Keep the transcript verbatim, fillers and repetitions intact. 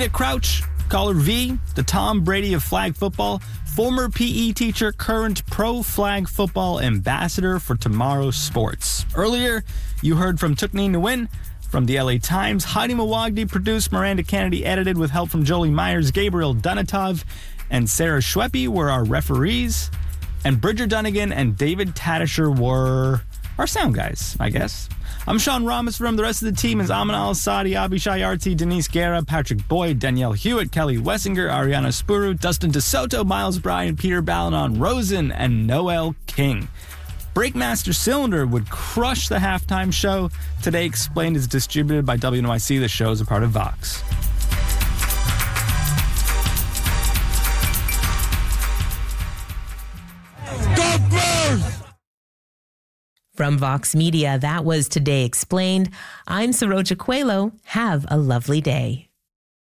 Vita Crouch, caller V, the Tom Brady of flag football, former P E teacher, current pro flag football ambassador for tomorrow's sports. Earlier, you heard from Tukni Nguyen from the L A Times. Heidi Mawagdi produced, Miranda Kennedy edited with help from Jolie Myers, Gabriel Dunatov, and Sarah Schweppe were our referees. And Bridger Dunnigan and David Tatasher were our sound guys, I guess. I'm Sean Ramos from the rest of the team is Amin Al-Asadi, Abishai Arti, Denise Guerra, Patrick Boyd, Danielle Hewitt, Kelly Wessinger, Ariana Spuru, Dustin DeSoto, Miles Bryan, Peter Balanon, Rosen, and Noel King. Breakmaster Cylinder would crush the halftime show. Today Explained is distributed by W N Y C. The show is a part of Vox. From Vox Media, that was Today Explained. I'm Saroja Coelho. Have a lovely day.